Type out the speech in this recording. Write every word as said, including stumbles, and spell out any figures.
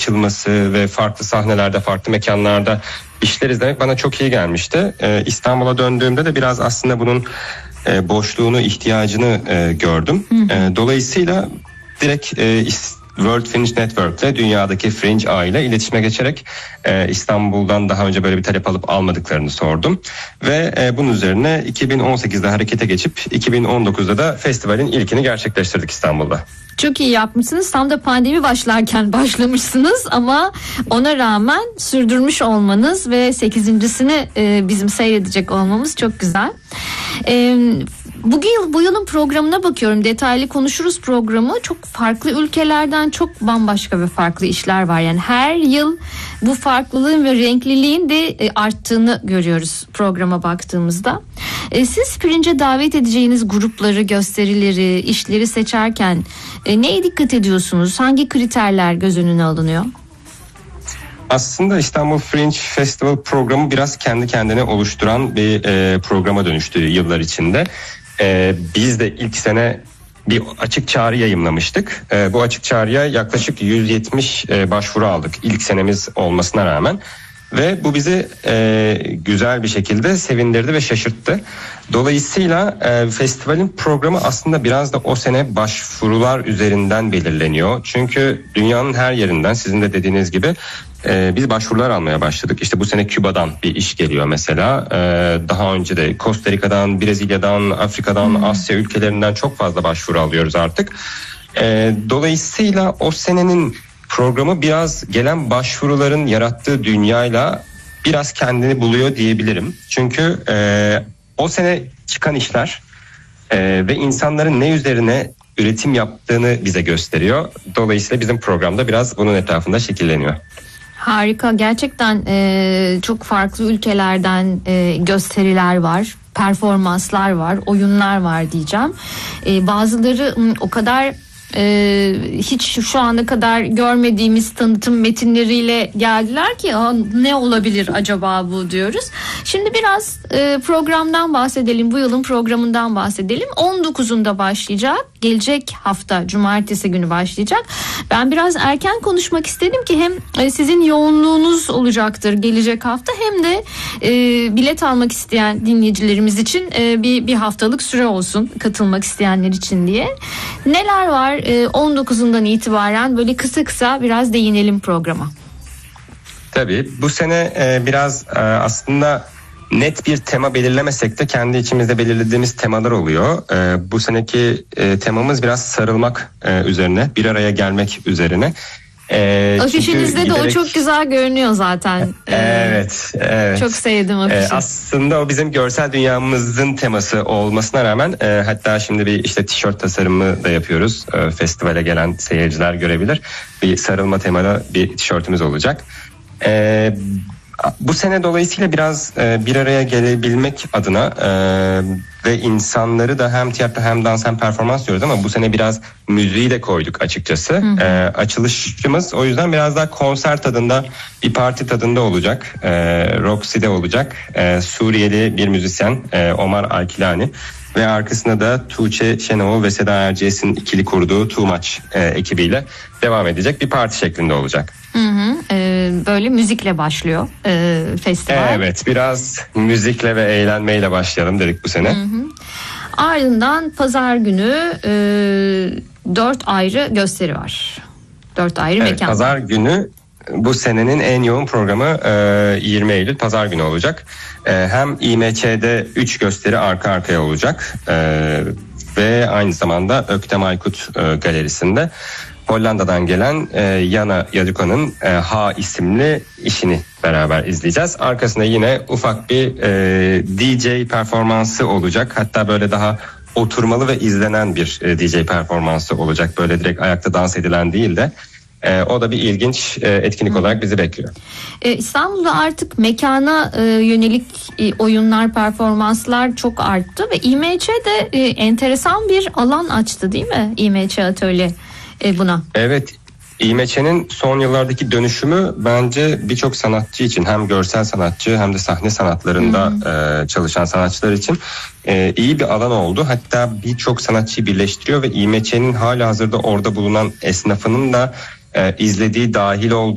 açılması ve farklı sahnelerde, farklı mekanlarda işler izlemek bana çok iyi gelmişti. Ee, İstanbul'a döndüğümde de biraz aslında bunun e, boşluğunu, ihtiyacını e, gördüm. E, dolayısıyla direkt e, World Fringe Network'le dünyadaki Fringe ağıyla iletişime geçerek e, İstanbul'dan daha önce böyle bir talep alıp almadıklarını sordum. Ve e, bunun üzerine iki bin on sekizde harekete geçip iki bin on dokuzda da festivalin ilkini gerçekleştirdik İstanbul'da. Çok iyi yapmışsınız. Tam da pandemi başlarken başlamışsınız ama ona rağmen sürdürmüş olmanız ve sekizincisini e, bizim seyredecek olmamız çok güzel. E, bu yıl bu yılın programına bakıyorum. Detaylı konuşuruz programı. Çok farklı ülkelerden çok bambaşka ve farklı işler var. Yani her yıl bu farklılığın ve renkliliğin de e, arttığını görüyoruz programa baktığımızda. E, siz Fringe'e davet edeceğiniz grupları, gösterileri, işleri seçerken e, neye dikkat ediyorsunuz? Hangi kriterler göz önüne alınıyor? Aslında İstanbul Fringe Festival programı biraz kendi kendine oluşturan bir e, programa dönüştü yıllar içinde. E, biz de ilk sene bir açık çağrı yayımlamıştık. E, bu açık çağrıya yaklaşık yüz yetmiş e, başvuru aldık ilk senemiz olmasına rağmen. Ve bu bizi e, güzel bir şekilde sevindirdi ve şaşırttı. Dolayısıyla e, festivalin programı aslında biraz da o sene başvurular üzerinden belirleniyor. Çünkü dünyanın her yerinden sizin de dediğiniz gibi e, biz başvurular almaya başladık. İşte bu sene Küba'dan bir iş geliyor mesela. E, daha önce de Costa Rica'dan, Brezilya'dan, Afrika'dan, hmm. Asya ülkelerinden çok fazla başvuru alıyoruz artık. E, dolayısıyla o senenin programı biraz gelen başvuruların yarattığı dünyayla biraz kendini buluyor diyebilirim. Çünkü e, o sene çıkan işler e, ve insanların ne üzerine üretim yaptığını bize gösteriyor. Dolayısıyla bizim programda biraz bunun etrafında şekilleniyor. Harika, gerçekten e, çok farklı ülkelerden e, gösteriler var, performanslar var, oyunlar var diyeceğim. E, bazıları o kadar Ee, hiç şu ana kadar görmediğimiz tanıtım metinleriyle geldiler ki ne olabilir acaba bu diyoruz. Şimdi biraz e, programdan bahsedelim, bu yılın programından bahsedelim. on dokuzunda başlayacak, gelecek hafta cumartesi günü başlayacak. Ben biraz erken konuşmak istedim ki hem e, sizin yoğunluğunuz olacaktır gelecek hafta, hem de e, bilet almak isteyen dinleyicilerimiz için e, bir, bir haftalık süre olsun katılmak isteyenler için diye. Neler var? on dokuzundan itibaren böyle kısa kısa biraz değinelim programa. Tabii bu sene biraz aslında net bir tema belirlemesek de kendi içimizde belirlediğimiz temalar oluyor. Bu seneki temamız biraz sarılmak üzerine, bir araya gelmek üzerine. Ee, Afişinizde giderek... de o çok güzel görünüyor zaten. Evet, evet. Çok sevdim afişi. Ee, aslında o bizim görsel dünyamızın teması olmasına rağmen e, hatta şimdi bir işte tişört tasarımı da yapıyoruz. E, festivale gelen seyirciler görebilir. Bir sarılma temalı bir tişörtümüz olacak. E, bu sene dolayısıyla biraz e, bir araya gelebilmek adına e, ve insanları da hem tiyatro hem dans hem performans diyoruz ama bu sene biraz müziği de koyduk açıkçası. E, açılışımız o yüzden biraz daha konser tadında, bir parti tadında olacak. E, Roxy'de olacak. E, Suriyeli bir müzisyen e, Omar Alkilani ve arkasında da Tuğçe Şenoğlu ve Seda Erciyes'in ikili kurduğu Too Much e, ekibiyle devam edecek bir parti şeklinde olacak. Hı hı, e, böyle müzikle başlıyor e, festival. Evet, biraz müzikle ve eğlenmeyle başlayalım dedik bu sene. Hı hı. Ardından pazar günü e, dört ayrı gösteri var. Dört ayrı evet, mekan. Pazar günü bu senenin en yoğun programı e, yirmi Eylül pazar günü olacak. E, hem İ M Ç'de üç gösteri arka arkaya olacak e, ve aynı zamanda Öktem Aykut e, Galerisi'nde Hollanda'dan gelen e, Jana Jaduka'nın e, Ha isimli işini beraber izleyeceğiz. Arkasında yine ufak bir e, D J performansı olacak. Hatta böyle daha oturmalı ve izlenen bir e, D J performansı olacak. Böyle direkt ayakta dans edilen değil de. E, o da bir ilginç e, etkinlik Hı. olarak bizi bekliyor. E, İstanbul'da artık mekana e, yönelik e, oyunlar, performanslar çok arttı ve İ M Ç'de e, enteresan bir alan açtı değil mi? İ M Ç Atölye e, buna. Evet. İ M Ç'nin son yıllardaki dönüşümü bence birçok sanatçı için, hem görsel sanatçı hem de sahne sanatlarında e, çalışan sanatçılar için e, iyi bir alan oldu. Hatta birçok sanatçıyı birleştiriyor ve İ M Ç'nin hala hazırda orada bulunan esnafının da e, izlediği, dahil olduğu